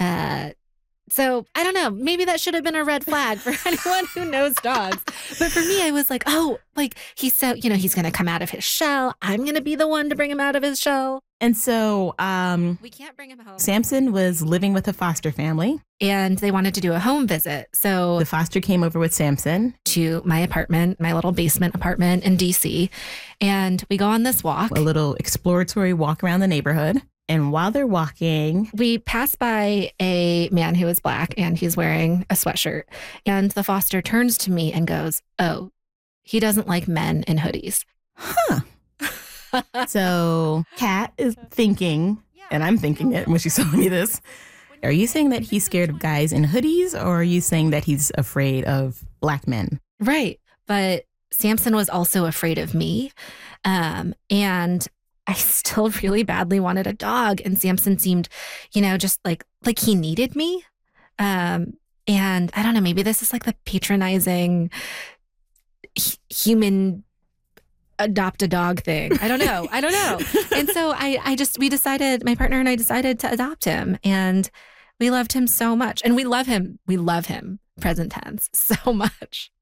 So I don't know. Maybe that should have been a red flag for anyone who knows dogs. But for me, I was like, oh, like he's so, he's going to come out of his shell. I'm going to be the one to bring him out of his shell. And so we can't bring him home. Samson was living with a foster family. And they wanted to do a home visit. So the foster came over with Samson to my apartment, my little basement apartment in DC. And we go on this walk. A little exploratory walk around the neighborhood. And while they're walking, we pass by a man who is Black and he's wearing a sweatshirt. And the foster turns to me and goes, oh, he doesn't like men in hoodies. Huh. So Kat is thinking, and I'm thinking it when she's telling me this. Are you saying that he's scared of guys in hoodies, or are you saying that he's afraid of Black men? Right. But Samson was also afraid of me. And I still really badly wanted a dog. And Samson seemed, just like he needed me. And I don't know, maybe this is like the patronizing human adopt a dog thing. I don't know. And so my partner and I decided to adopt him, and we loved him so much. And we love him, present tense, so much.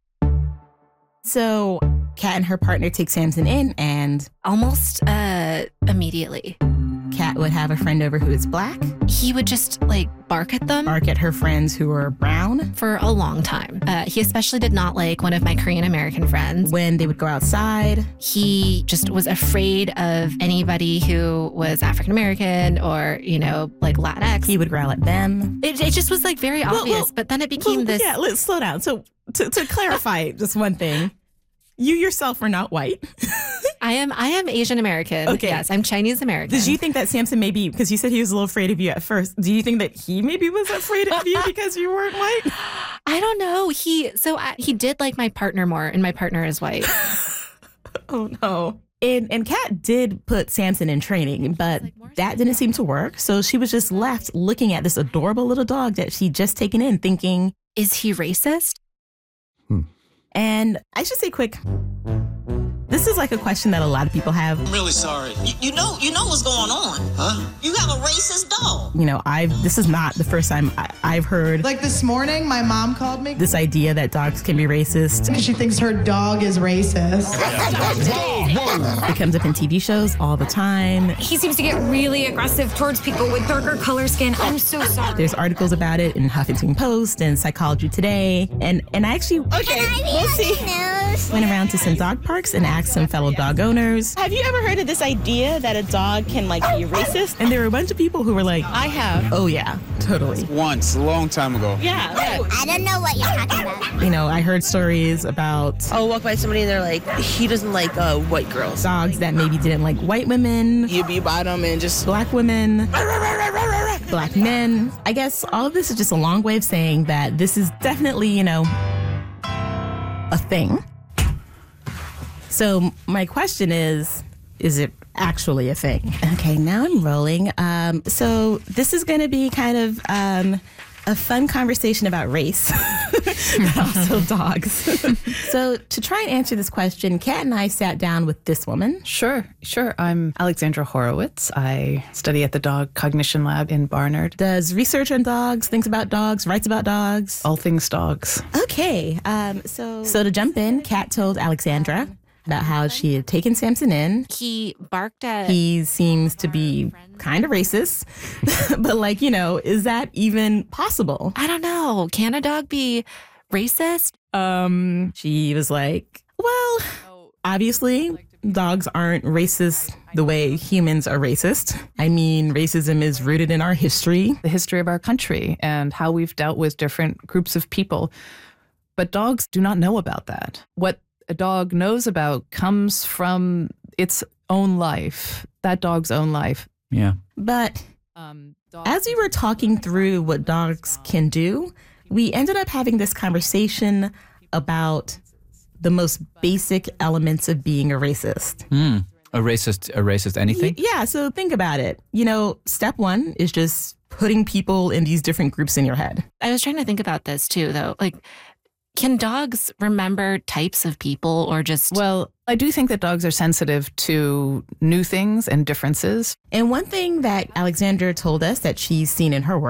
So Kat and her partner take Samson in, and almost immediately, Kat would have a friend over who is Black. He would just bark at them. Bark at her friends who are brown. For a long time. He especially did not like one of my Korean American friends. When they would go outside. He just was afraid of anybody who was African American or, Latinx. He would growl at them. It just was very obvious, but then it became this. Yeah, let's slow down. So to clarify just one thing, you yourself are not white. I am Asian American. Okay. Yes, I'm Chinese American. Did you think that Samson maybe, because you said he was a little afraid of you at first, do you think that he maybe was afraid of you because you weren't white? I don't know. He did like my partner more, and my partner is white. Oh, no. And Kat did put Samson in training, but that didn't seem to work. So she was just left looking at this adorable little dog that she'd just taken in, thinking, is he racist? And I should say quick, this is a question that a lot of people have. I'm really sorry. You know what's going on. Huh? You have a racist dog. This is not the first time I've heard. This morning, my mom called me. This idea that dogs can be racist. Because she thinks her dog is racist. It comes up in TV shows all the time. He seems to get really aggressive towards people with darker color skin. I'm so sorry. There's articles about it in Huffington Post and Psychology Today. And I actually, we'll see. Went around to some dog parks and asked some fellow dog owners, have you ever heard of this idea that a dog can be racist? And there were a bunch of people who were like, I have. Oh yeah, totally. Once, a long time ago. Yeah. I don't know what you're talking about. I heard stories about, I'll walk by somebody and they're like, he doesn't like white girls. Dogs that maybe didn't like white women. You'd be by them and just Black women. Black men. I guess all of this is just a long way of saying that this is definitely, a thing. So my question is it actually a thing? Okay, now I'm rolling. So this is going to be kind of a fun conversation about race, but also dogs. So to try and answer this question, Kat and I sat down with this woman. Sure. I'm Alexandra Horowitz. I study at the Dog Cognition Lab in Barnard. Does research on dogs, thinks about dogs, writes about dogs. All things dogs. Okay. So to jump in, Kat told Alexandra about how she had taken Samson in. He barked at... He seems to be kind of racist. But is that even possible? I don't know. Can a dog be racist? She was like, well, obviously dogs aren't racist the way humans are racist. I mean, racism is rooted in our history. The history of our country and how we've dealt with different groups of people. But dogs do not know about that. What a dog knows about comes from its own life, that dog's own life. Yeah. But as we were talking through what dogs can do, we ended up having this conversation about the most basic elements of being a racist. A racist anything? Yeah, so think about it. Step one is just putting people in these different groups in your head. I was trying to think about this too, though. Can dogs remember types of people or just... Well, I do think that dogs are sensitive to new things and differences. And one thing that Alexandra told us that she's seen in her work